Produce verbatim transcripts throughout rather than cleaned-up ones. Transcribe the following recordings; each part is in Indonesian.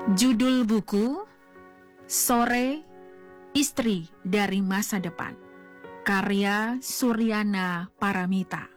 Judul buku Sore, Istri dari Masa Depan, karya Suryana Paramita.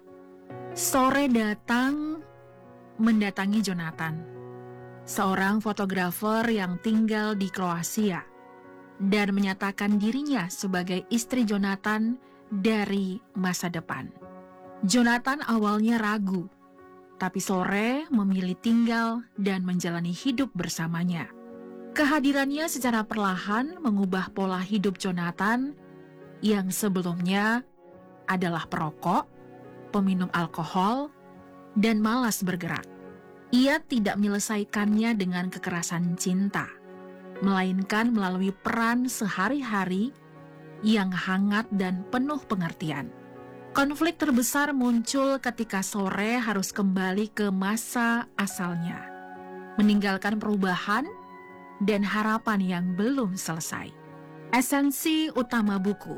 Sore datang mendatangi Jonathan, seorang fotografer yang tinggal di Kroasia, dan menyatakan dirinya sebagai istri Jonathan dari masa depan. Jonathan awalnya ragu, tapi Sore memilih tinggal dan menjalani hidup bersamanya. Kehadirannya secara perlahan mengubah pola hidup Jonathan yang sebelumnya adalah perokok, peminum alkohol, dan malas bergerak. Ia tidak menyelesaikannya dengan kekerasan cinta, melainkan melalui peran sehari-hari yang hangat dan penuh pengertian. Konflik terbesar muncul ketika Sore harus kembali ke masa asalnya, meninggalkan perubahan dan harapan yang belum selesai. Esensi utama buku: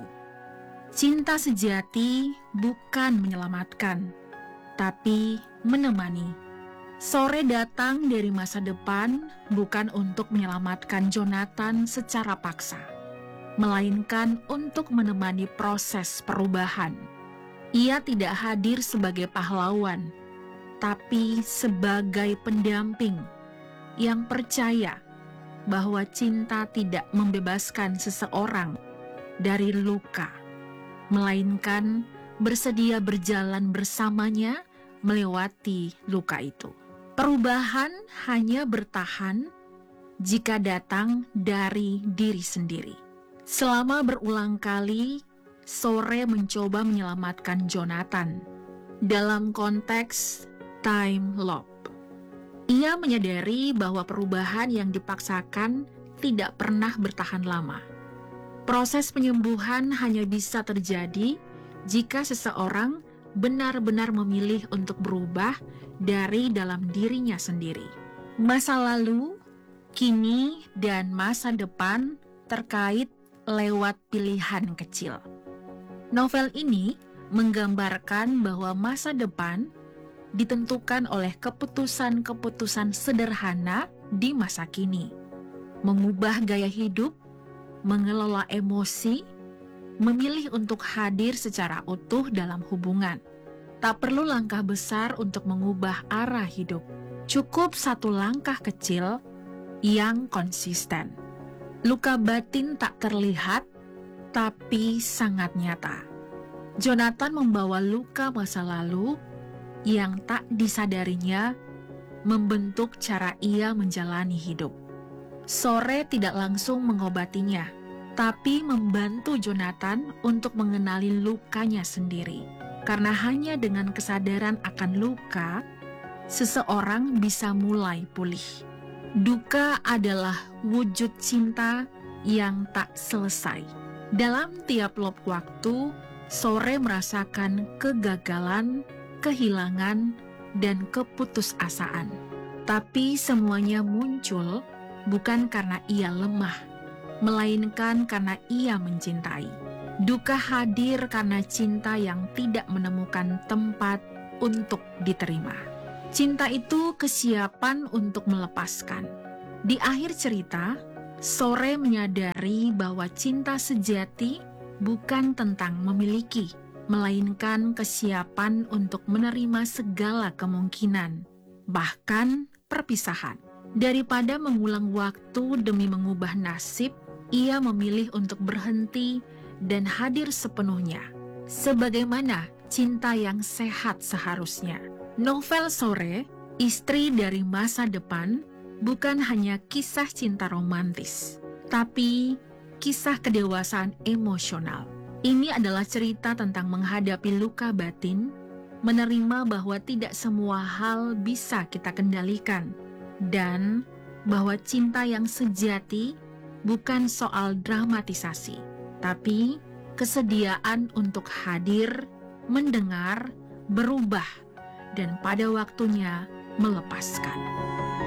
cinta sejati bukan menyelamatkan, tapi menemani. Sore datang dari masa depan bukan untuk menyelamatkan Jonathan secara paksa, melainkan untuk menemani proses perubahan. Ia tidak hadir sebagai pahlawan, tapi sebagai pendamping yang percaya bahwa cinta tidak membebaskan seseorang dari luka, melainkan bersedia berjalan bersamanya melewati luka itu. Perubahan hanya bertahan jika datang dari diri sendiri. Selama berulang kali Sore mencoba menyelamatkan Jonathan dalam konteks time loop. Ia menyadari bahwa perubahan yang dipaksakan tidak pernah bertahan lama. Proses penyembuhan hanya bisa terjadi jika seseorang benar-benar memilih untuk berubah dari dalam dirinya sendiri. Masa lalu, kini, dan masa depan terkait lewat pilihan kecil. Novel ini menggambarkan bahwa masa depan ditentukan oleh keputusan-keputusan sederhana di masa kini. Mengubah gaya hidup, mengelola emosi, memilih untuk hadir secara utuh dalam hubungan. Tak perlu langkah besar untuk mengubah arah hidup. Cukup satu langkah kecil yang konsisten. Luka batin tak terlihat, tapi sangat nyata. Jonathan membawa luka masa lalu yang tak disadarinya membentuk cara ia menjalani hidup. Sore tidak langsung mengobatinya, tapi membantu Jonathan untuk mengenali lukanya sendiri. Karena hanya dengan kesadaran akan luka, seseorang bisa mulai pulih. Duka adalah wujud cinta yang tak selesai. Dalam tiap loop waktu, Sore merasakan kegagalan, kehilangan, dan keputusasaan. Tapi semuanya muncul bukan karena ia lemah, melainkan karena ia mencintai. Duka hadir karena cinta yang tidak menemukan tempat untuk diterima. Cinta itu kesiapan untuk melepaskan. Di akhir cerita, Sore menyadari bahwa cinta sejati bukan tentang memiliki, melainkan kesiapan untuk menerima segala kemungkinan, bahkan perpisahan. Daripada mengulang waktu demi mengubah nasib, ia memilih untuk berhenti dan hadir sepenuhnya, sebagaimana cinta yang sehat seharusnya. Novel Sore, Istri dari Masa Depan, bukan hanya kisah cinta romantis, tapi kisah kedewasaan emosional. Ini adalah cerita tentang menghadapi luka batin, menerima bahwa tidak semua hal bisa kita kendalikan, dan bahwa cinta yang sejati bukan soal dramatisasi, tapi kesediaan untuk hadir, mendengar, berubah, dan pada waktunya melepaskan.